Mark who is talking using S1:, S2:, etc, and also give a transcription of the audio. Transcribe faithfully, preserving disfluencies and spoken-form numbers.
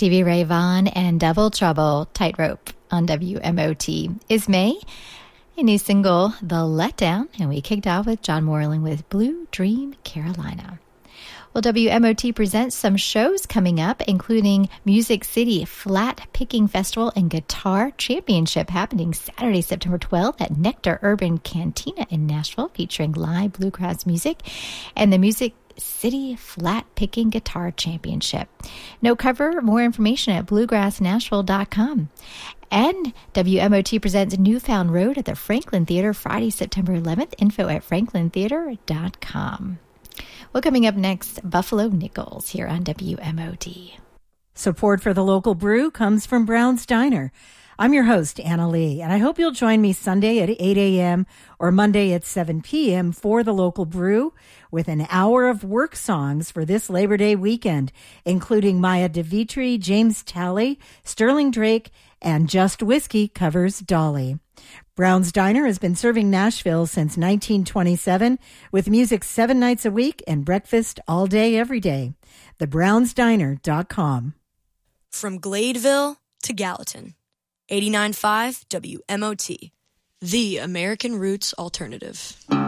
S1: Stevie Ray Vaughan and Double Trouble, Tightrope on W M O T. Is May, a new single, The Letdown, and we kicked off with John Moreland with Blue Dream Carolina. Well, W M O T presents some shows coming up, including Music City Flat Picking Festival and Guitar Championship happening Saturday, September twelfth at Nectar Urban Cantina in Nashville, featuring live bluegrass music, and the Music City Flat Picking Guitar Championship. No cover, more information at bluegrass nashville dot com. And W M O T presents Newfound Road at the Franklin Theater Friday, September eleventh. Info at franklin theater dot com. Well, coming up next, Buffalo Nickels here on W M O T.
S2: Support for the local brew comes from Brown's Diner. I'm your host, Anna Lee, and I hope you'll join me Sunday at eight a.m. or Monday at seven p.m. for the local brew with an hour of work songs for this Labor Day weekend, including Maya DeVitri, James Talley, Sterling Drake, and Just Whiskey covers Dolly. Brown's Diner has been serving Nashville since nineteen twenty-seven with music seven nights a week and breakfast all day, every day. the browns diner dot com.
S3: From Gladeville to Gallatin, eighty-nine point five W M O T, the American Roots Alternative.